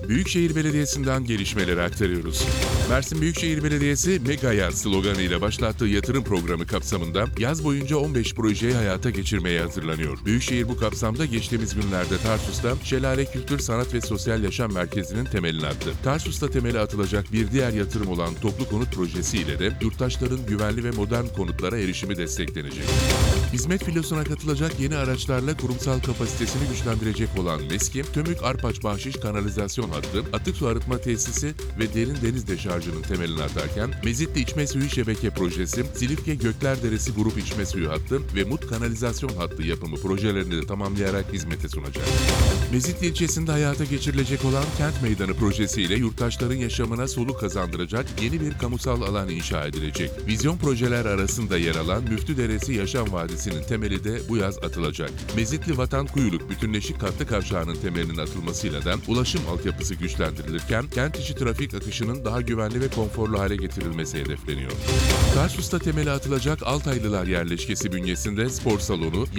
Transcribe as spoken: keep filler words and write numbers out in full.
Büyükşehir Belediyesi'nden gelişmeleri aktarıyoruz. Mersin Büyükşehir Belediyesi Mega Yaz sloganıyla başlattığı yatırım programı kapsamında yaz boyunca on beş projeyi hayata geçirmeye hazırlanıyor. Büyükşehir bu kapsamda geçtiğimiz günlerde Tarsus'ta Şelale Kültür, Sanat ve Sosyal Yaşam Merkezi'nin temelini attı. Tarsus'ta temeli atılacak bir diğer yatırım olan Toplu Konut Projesi ile de yurttaşların güvenli ve modern konutlara erişimi desteklenecek. Hizmet filosuna katılacak yeni araçlarla kurumsal kapasitesini güçlendirecek olan MESKİ, Tömük Arpaç Bahşiş Kanalizasyon Hattı, atık su arıtma tesisi ve derin deniz deşarjının temelini atarken, Mezitli İçme Suyu Şebeke Projesi, Silifke Göklerderesi Grup İçme Suyu Hattı ve Mut Kanalizasyon Hattı yapımı projelerini de tamamlayarak hizmete sunacak. Mezitli ilçesinde hayata geçirilecek olan Kent Meydanı projesi ile yurttaşların yaşamına soluk kazandıracak yeni bir kamusal alan inşa edilecek. Vizyon projeler arasında yer alan Müftüderesi Yaşam Vadisi'nin temeli de bu yaz atılacak. Mezitli Vatan Kuyuluk Bütünleşik Katlı Kavşağı'nın temelinin atılmasıyla da ulaşım altyapısı güçlendirilirken kent içi trafik akışının daha güvenli ve konforlu hale getirilmesi hedefleniyor. Tarsus'ta temeli atılacak Altaylılar yerleşkesi bünyesinde spor salonu,